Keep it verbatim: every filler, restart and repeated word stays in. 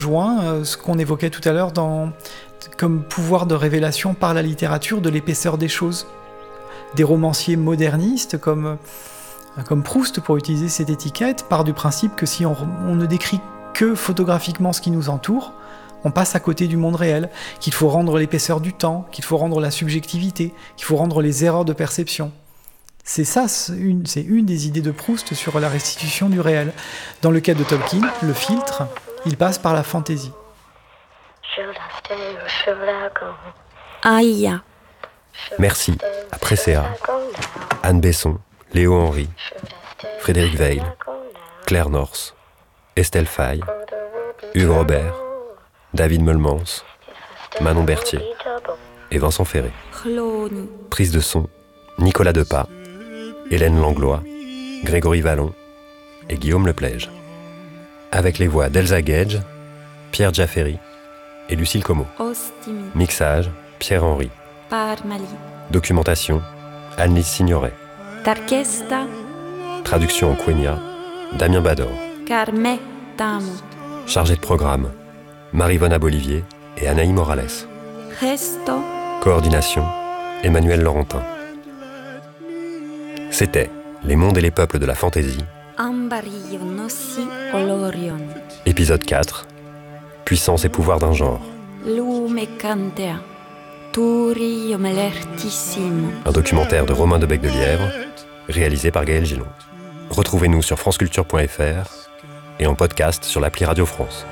rejoint euh, ce qu'on évoquait tout à l'heure dans, comme pouvoir de révélation par la littérature de l'épaisseur des choses. Des romanciers modernistes comme, comme Proust, pour utiliser cette étiquette, part du principe que si on, on ne décrit que photographiquement ce qui nous entoure, on passe à côté du monde réel, qu'il faut rendre l'épaisseur du temps, qu'il faut rendre la subjectivité, qu'il faut rendre les erreurs de perception. C'est ça, c'est une, c'est une des idées de Proust sur la restitution du réel. Dans le cas de Tolkien, le filtre, il passe par la fantaisie. Aïe. Merci à Presséa, Anne Besson, Léo Henry, Frédéric Veil, Claire Norse, Estelle Faye, Hugues Robert, David Meulemans, Manon Berthier et Vincent Ferré. Prise de son, Nicolas Depas, Hélène Langlois, Grégory Vallon et Guillaume Leplège. Avec les voix d'Elsa Gage, Pierre Jaffery et Lucille Como. Mixage, Pierre Henry. Documentation, Anne-Lise Signoret. Traduction en quenya, Damien Bador. Chargé de programme, Marie-Vonne Abolivier et Anaï Morales. Coordination, Emmanuel Laurentin. C'était Les mondes et les peuples de la fantaisie. Épisode quatre. Puissance et pouvoir d'un genre. Un documentaire de Romain de Bec de Lièvre, réalisé par Gaël Gillon. Retrouvez-nous sur franceculture point f r et en podcast sur l'appli Radio France.